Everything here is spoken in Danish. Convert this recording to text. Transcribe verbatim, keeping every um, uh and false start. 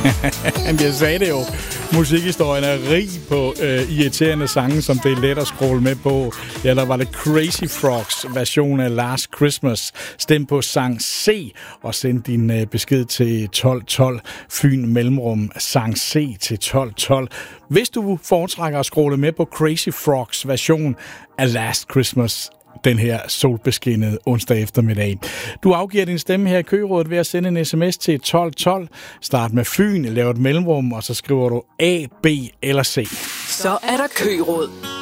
Jeg sagde det jo. Musikhistorien er rig på øh, irriterende sange, som det er let at scrolle med på. Ja, der var det Crazy Frogs version af Last Christmas. Stem på sang C og send din øh, besked til tolv tolv. Fyn Mellemrum sang C til tolv tolv. Hvis du foretrækker at scrolle med på Crazy Frogs version af Last Christmas den her solbeskinnede onsdag eftermiddag. Du afgiver din stemme her i Køgerådet ved at sende en sms til tolv tolv. Start med Fyn, lav et mellemrum, og så skriver du A, B eller C. Så er der Køgeråd.